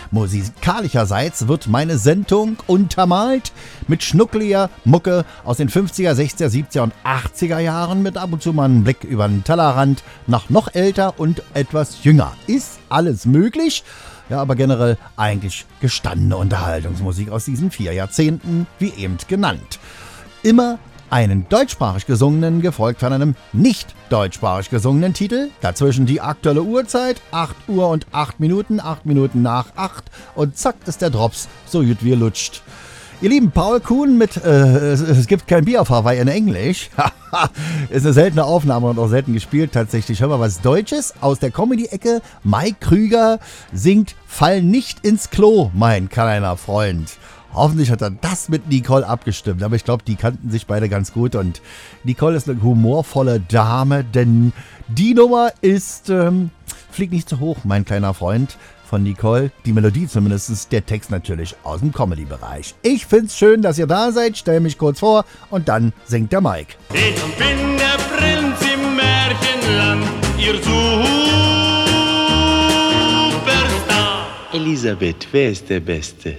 Musikalischerseits wird meine Sendung untermalt mit schnuckliger Mucke aus den 50er, 60er, 70er und 80er Jahren mit ab und zu mal einem Blick über den Tellerrand nach noch älter und etwas jünger. Ist alles möglich, ja, aber generell eigentlich gestandene Unterhaltungsmusik aus diesen 4 Jahrzehnten, wie eben genannt. Immer einen deutschsprachig gesungenen, gefolgt von einem nicht deutschsprachig gesungenen Titel. Dazwischen die aktuelle Uhrzeit, 8 Uhr und 8 Minuten, 8 Minuten nach 8 und zack ist der Drops so gut wie lutscht. Ihr lieben, Paul Kuhn mit Es gibt kein Bier auf Hawaii in Englisch. Ist eine seltene Aufnahme und auch selten gespielt tatsächlich. Hör mal was Deutsches aus der Comedy-Ecke. Mike Krüger singt Fall nicht ins Klo, mein kleiner Freund. Hoffentlich hat er das mit Nicole abgestimmt, aber ich glaube, die kannten sich beide ganz gut und Nicole ist eine humorvolle Dame, denn die Nummer ist Flieg nicht zu hoch, mein kleiner Freund von Nicole. Die Melodie zumindest, der Text natürlich aus dem Comedy-Bereich. Ich find's schön, dass ihr da seid, stell mich kurz vor und dann singt der Mike. Ich bin der Prinz im Märchenland, ihr Superstar. Elisabeth, wer ist der Beste?